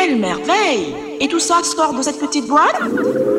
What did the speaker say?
quelle merveille! Et tout ça sort de cette petite boîte?